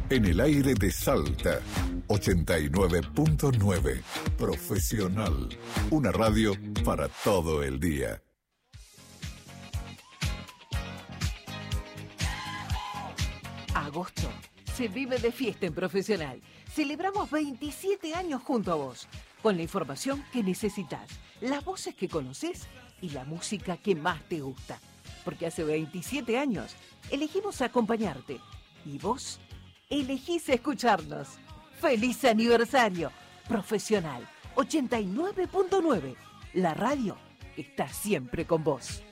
En el aire de Salta, 89.9. Profesional. Una radio para todo el día. Agosto se vive de fiesta en Profesional. Celebramos 27 años junto a vos, con la información que necesitas, las voces que conoces y la música que más te gusta. Porque hace 27 años elegimos acompañarte y vos elegís escucharnos. ¡Feliz aniversario! Profesional 89.9, la radio está siempre con vos.